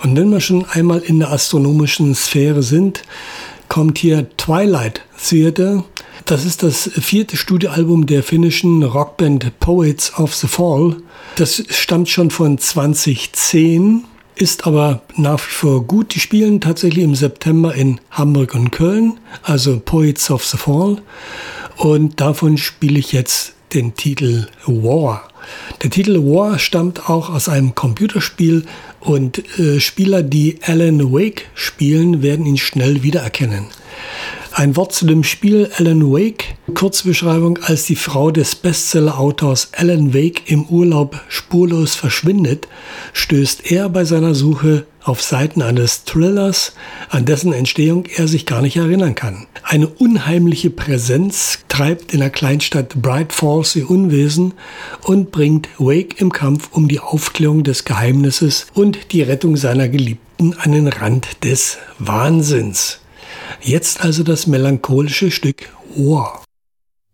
Und wenn wir schon einmal in der astronomischen Sphäre sind, kommt hier Twilight Theatre. Das ist das 4. Studioalbum der finnischen Rockband Poets of the Fall. Das stammt schon von 2010, ist aber nach wie vor gut. Die spielen tatsächlich im September in Hamburg und Köln, also Poets of the Fall. Und davon spiele ich jetzt den Titel War. Der Titel War stammt auch aus einem Computerspiel und Spieler, die Alan Wake spielen, werden ihn schnell wiedererkennen. Ein Wort zu dem Spiel Alan Wake. Kurzbeschreibung: Als die Frau des Bestseller-Autors Alan Wake im Urlaub spurlos verschwindet, stößt er bei seiner Suche auf Seiten eines Thrillers, an dessen Entstehung er sich gar nicht erinnern kann. Eine unheimliche Präsenz treibt in der Kleinstadt Bright Falls ihr Unwesen und bringt Wake im Kampf um die Aufklärung des Geheimnisses und die Rettung seiner Geliebten an den Rand des Wahnsinns. Jetzt also das melancholische Stück War.